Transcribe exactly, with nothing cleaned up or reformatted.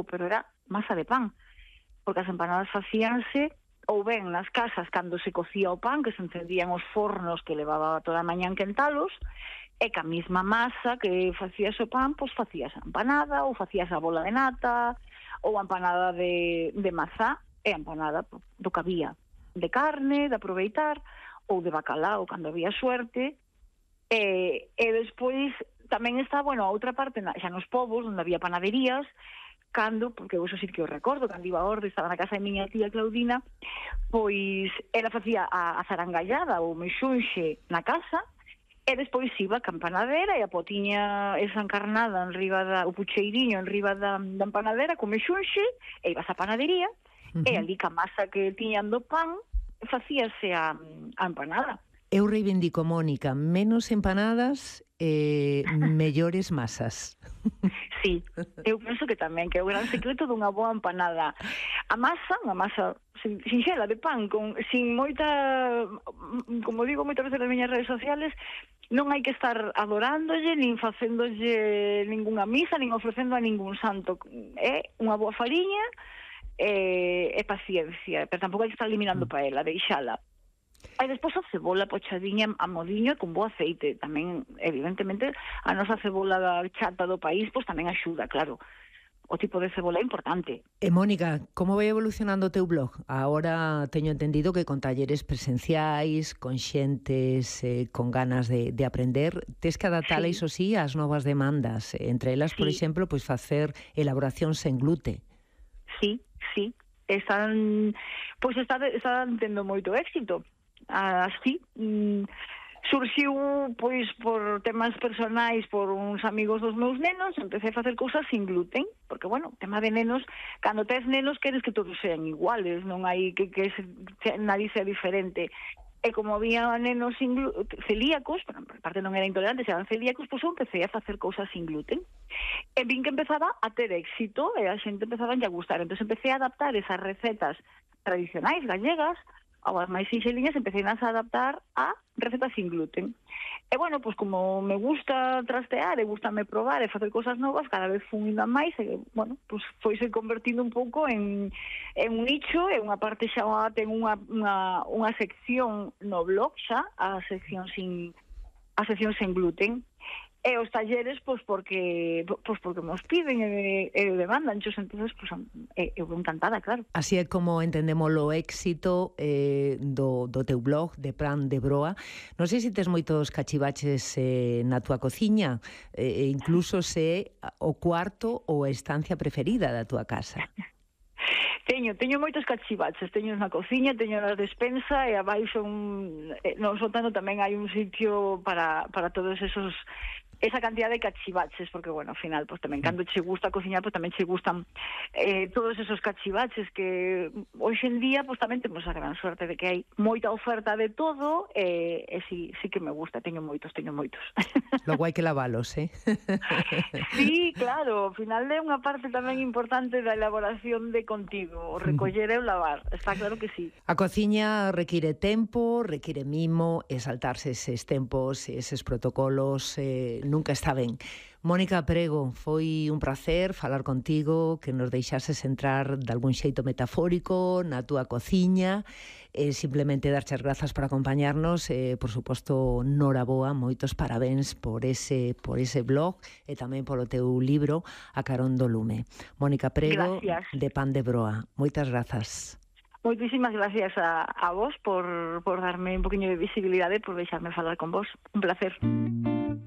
trigo, pero era masa de pan, porque as empanadas facíanse ou ben nas casas cando se cocía o pan, que se encendían os fornos que levaba toda a mañá en quentalos, e ca mesma masa que facías o pan, pois facías a empanada, ou facías a bola de nata, ou a empanada de, de mazá, e a empanada do que había, de carne, de aproveitar, ou de bacalao, cando había suerte, e, e despois tamén está, bueno, a outra parte, xa nos povos, onde había panaderías, cando, porque eu iso sí que o recordo, cando iba a Orde, estaba na casa de miña tía Claudina, pois ela facía a, a zarangallada ou mexunxe na casa, e despois iba a campanadera e a potiña esa encarnada en riba da, o pucheiriño en riba da, da empanadera con mexunxe, e ibas á panadería, uh-huh. e ali ca masa que tiñan do pan facíase a, a empanada. Eu reivindico, Mónica, menos empanadas e eh, mellores masas. Sí, eu penso que tamén, que é o gran secreto dunha boa empanada. A masa, unha masa sinxela de pan, con, sin moita, como digo moitas veces nas miñas redes sociales, non hai que estar adorándolle, nin facéndolle ningunha misa, nin ofrecendo a ningún santo. É unha boa fariña e, e paciencia, pero tampouco hai que estar eliminando mm. paella, deixala. E despois a cebola pochadiña a modiño con bo aceite. Tamén, evidentemente, a nosa cebola da chata do país, pois tamén axuda, claro. O tipo de cebola é importante. E, Mónica, como vai evolucionando o teu blog? Ahora teño entendido que con talleres presenciais, con xentes eh, con ganas de, de aprender, tes que adaptar, sí. iso sí, ás novas demandas. Entre elas, sí. por exemplo, pois facer elaboración sen glute. Sí, sí. Están, pois está, está tendo moito éxito. Así, mm, surxiu, pois, por temas personais, por uns amigos dos meus nenos, empecé a facer cousas sin gluten, porque, bueno, tema de nenos, cando tes nenos, queres que todos sean iguales, non hai que, que se, nadie sea diferente. E como había nenos sin gluten, celíacos, pero por parte non era intolerantes, eran celíacos, pois eu empecé a facer cousas sin gluten. E vin que empezaba a ter éxito, e a xente empezaba a gustar. Entón empecé a adaptar esas recetas tradicionais gallegas, ou as máis sinxeliñas, empecé a adaptar a recetas sin gluten. E, bueno, pois como me gusta trastear e gustame probar e facer cosas novas, cada vez fun indo máis, e, bueno, pois foise convertindo un pouco en, en un nicho, e unha parte xa ten unha, unha, unha sección no blog xa, a sección sin, a sección sen gluten. E os talleres, pois porque pois porque nos piden e, e demandan, xos, entonces, pois, eu encantada, claro. Así é como entendemos o éxito eh, do, do teu blog, de Pan de Broa. Non sei se tes moitos cachivaches eh, na túa cociña, eh, incluso se o cuarto ou a estancia preferida da túa casa. Teño, teño moitos cachivaches, teño na cociña, teño na despensa, e abaixo un, no sótano tamén hai un sitio para, para todos esos, esa cantidad de cachivaches, porque, bueno, ao final, pues, tamén, cando che gusta cociñar, pues, tamén che gustan eh, todos esos cachivaches que hoxe en día, pues, tamén temos a gran suerte de que hai moita oferta de todo, e, e sí, sí que me gusta, teño moitos, teño moitos. Logo hai que lavalos, eh? Sí, claro, ao final é unha parte tamén importante da elaboración de contigo, o recoller e o lavar, está claro que sí. A cociña require tempo, require mimo, e saltarse eses tempos, eses protocolos, eh, nunca está ben. Mónica Prego, foi un placer falar contigo, que nos deixases entrar de algún xeito metafórico na túa cociña, e simplemente darche as grazas por acompañarnos, e, por suposto, noraboa, moitos parabéns por ese, por ese blog e tamén polo teu libro A Carón do Lume. Mónica Prego, gracias. De Pan de Broa. Moitas grazas. Moitísimas gracias a, a vos por, por darme un poquinho de visibilidade, por deixarme falar con vos. Un placer.